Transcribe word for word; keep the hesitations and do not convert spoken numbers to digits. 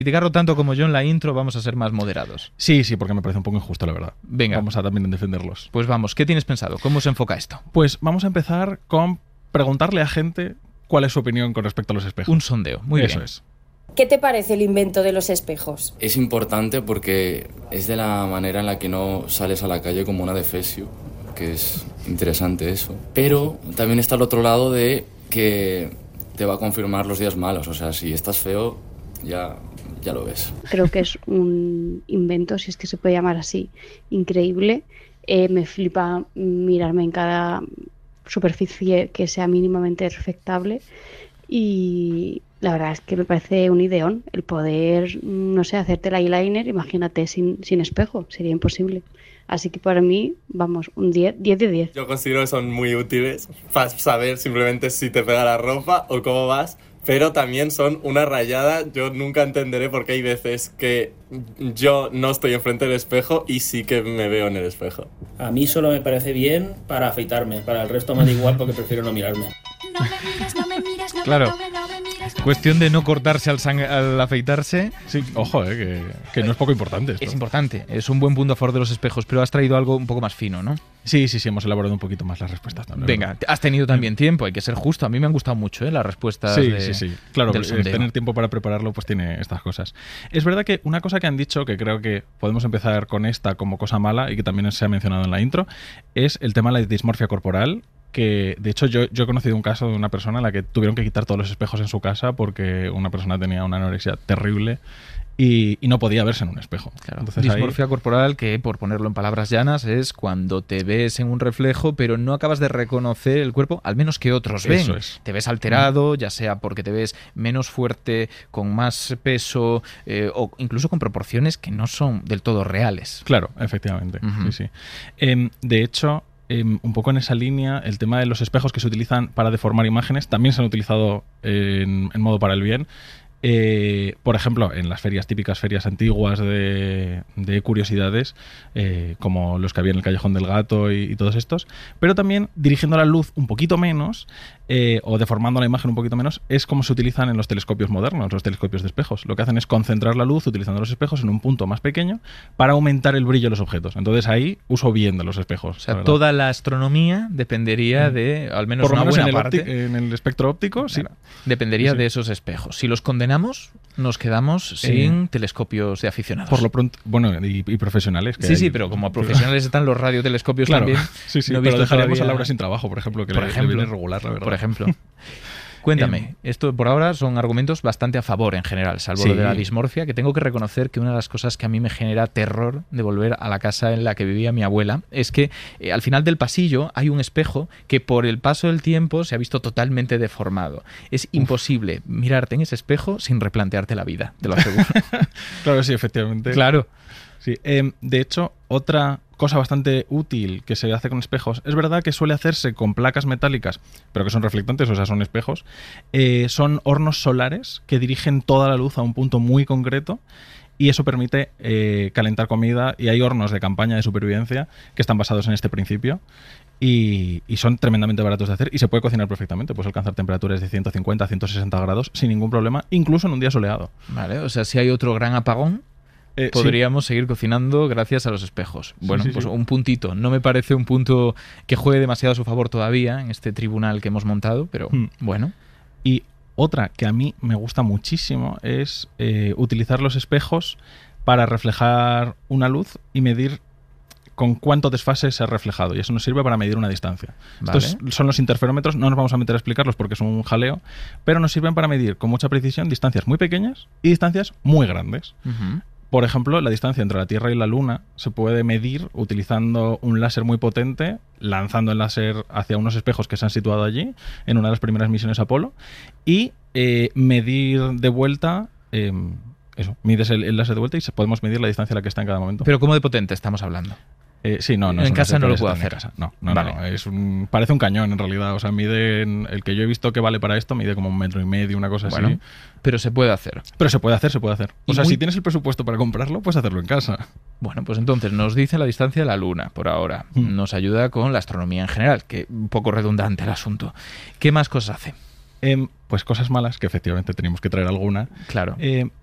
criticarlo tanto como yo en la intro, vamos a ser más moderados. Sí, sí, porque me parece un poco injusto, la verdad. Venga. Vamos a también defenderlos. Pues vamos, ¿qué tienes pensado? ¿Cómo se enfoca esto? Pues vamos a empezar con preguntarle a gente cuál es su opinión con respecto a los espejos. Un sondeo, muy Eso bien. es. ¿Qué te parece el invento de los espejos? Es importante porque es de la manera en la que no sales a la calle como una defesio, que es interesante eso. Pero también está el otro lado de que te va a confirmar los días malos. O sea, si estás feo, ya, ya lo ves. Creo que es un invento, si es que se puede llamar así, increíble. Eh, me flipa mirarme en cada superficie que sea mínimamente respetable y la verdad es que me parece un ideón el poder, no sé, hacerte el eyeliner, imagínate, sin, sin espejo, sería imposible. Así que para mí, vamos, un diez, diez de diez. Yo considero que son muy útiles para saber simplemente si te pega la ropa o cómo vas, pero también son una rayada. Yo nunca entenderé por qué hay veces que yo no estoy enfrente del espejo y sí que me veo en el espejo. A mí solo me parece bien para afeitarme, para el resto me da igual porque prefiero no mirarme. No me miras, no me miras, no Claro. me, no me miras. Cuestión de no cortarse al, sang- al afeitarse. Sí, ojo, eh, que, que no es poco importante esto. Es importante, es un buen punto a favor de los espejos, pero has traído algo un poco más fino, ¿no? Sí, sí, sí, hemos elaborado un poquito más las respuestas también. Venga, has tenido también tiempo, hay que ser justo. A mí me han gustado mucho ¿eh? las respuestas Sí, de, sí, sí. Claro, del eh, sondeo. tener tiempo para prepararlo pues tiene estas cosas. Es verdad que una cosa que han dicho, que creo que podemos empezar con esta como cosa mala y que también se ha mencionado en la intro, es el tema de la dismorfia corporal, que de hecho yo, yo he conocido un caso de una persona a la que tuvieron que quitar todos los espejos en su casa porque una persona tenía una anorexia terrible y, y no podía verse en un espejo. Claro. Entonces, Dismorfia ahí, corporal, que por ponerlo en palabras llanas, es cuando te ves en un reflejo pero no acabas de reconocer el cuerpo, al menos que otros ven. Eso es. Te ves alterado, ya sea porque te ves menos fuerte, con más peso eh, o incluso con proporciones que no son del todo reales. claro, efectivamente. Ujú. Sí, sí. Em, de hecho, em, un poco en esa línea, el tema de los espejos que se utilizan para deformar imágenes también se han utilizado en, en modo para el bien. Eh, por ejemplo, en las ferias, típicas ferias antiguas de, de curiosidades, eh, como los que había en el Callejón del Gato y, y todos estos, pero también dirigiendo la luz un poquito menos eh, o deformando la imagen un poquito menos, es como se utilizan en los telescopios modernos, los telescopios de espejos. Lo que hacen es concentrar la luz utilizando los espejos en un punto más pequeño para aumentar el brillo de los objetos. Entonces ahí uso bien de los espejos. O sea, la verdad. toda la astronomía dependería de, al menos Por lo una menos en buena el, parte, opti- en el espectro óptico, sí. claro, dependería Sí, sí. de esos espejos. Si los condenamos, nos quedamos sin telescopios de aficionados. Por lo pronto, bueno, y, y profesionales. que Sí, hay. sí, pero como profesionales están los radiotelescopios Claro, también. sí, sí, no he pero visto dejaríamos todavía- a Laura sin trabajo, por ejemplo, que Por le, le ejemplo. viene regular, la verdad. Por ejemplo. Cuéntame, esto por ahora son argumentos bastante a favor en general, salvo Sí. lo de la dismorfia, que tengo que reconocer que una de las cosas que a mí me genera terror de volver a la casa en la que vivía mi abuela es que eh, al final del pasillo hay un espejo que por el paso del tiempo se ha visto totalmente deformado. Es imposible mirarte en ese espejo sin replantearte la vida, te lo aseguro. Claro, sí, efectivamente. Claro. Sí. Eh, de hecho, otra cosa bastante útil que se hace con espejos, es verdad que suele hacerse con placas metálicas, pero que son reflectantes, o sea, son espejos, eh, son hornos solares que dirigen toda la luz a un punto muy concreto y eso permite eh, calentar comida, y hay hornos de campaña de supervivencia que están basados en este principio. Y, y son tremendamente baratos de hacer y se puede cocinar perfectamente. Puedes alcanzar temperaturas de ciento cincuenta a ciento sesenta grados sin ningún problema, incluso en un día soleado. Vale, o sea, si hay otro gran apagón, Eh, podríamos seguir cocinando gracias a los espejos. Bueno, Sí, sí, pues sí. un puntito. No me parece un punto que juegue demasiado a su favor todavía en este tribunal que hemos montado, pero Hmm. bueno. Y otra que a mí me gusta muchísimo es eh, utilizar los espejos para reflejar una luz y medir con cuánto desfase se ha reflejado. Y eso nos sirve para medir una distancia. Vale. Estos son los interferómetros. No nos vamos a meter a explicarlos porque es un jaleo, pero nos sirven para medir con mucha precisión distancias muy pequeñas y distancias muy grandes. Ujú. Por ejemplo, la distancia entre la Tierra y la Luna se puede medir utilizando un láser muy potente, lanzando el láser hacia unos espejos que se han situado allí en una de las primeras misiones Apolo, y eh, medir de vuelta, eh, eso, mides el, el láser de vuelta y se- podemos medir la distancia a la que está en cada momento. Pero ¿cómo de potente estamos hablando? Eh, sí, no, no. En es un casa láser no lo que puedo está en hacer. casa. No, no, Vale. no. Es un, parece un cañón en realidad. O sea, mide, en- el que yo he visto que vale para esto, mide como un metro y medio, una cosa Bueno, así. pero se puede hacer. Pero se puede hacer, se puede hacer. O Y sea, muy- si tienes el presupuesto para comprarlo, puedes hacerlo en casa. Bueno, pues entonces nos dice la distancia de la Luna por ahora. Mm. Nos ayuda con la astronomía en general, que un poco redundante el asunto. ¿Qué más cosas hace? Em, pues cosas malas, que efectivamente teníamos que traer alguna. Claro. Eh,